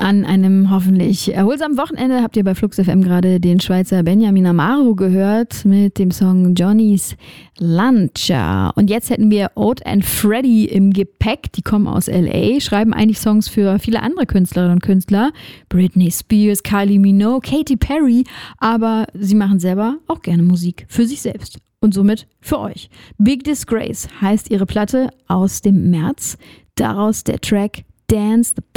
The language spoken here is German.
An einem hoffentlich erholsamen Wochenende habt ihr bei Flux FM gerade den Schweizer Benjamin Amaro gehört mit dem Song Johnny's Lunch. Und jetzt hätten wir Oat and Freddy im Gepäck. Die kommen aus L.A., schreiben eigentlich Songs für viele andere Künstlerinnen und Künstler. Britney Spears, Kylie Minogue, Katy Perry. Aber sie machen selber auch gerne Musik für sich selbst. Und somit für euch. Big Disgrace heißt ihre Platte aus dem März. Daraus der Track Dance the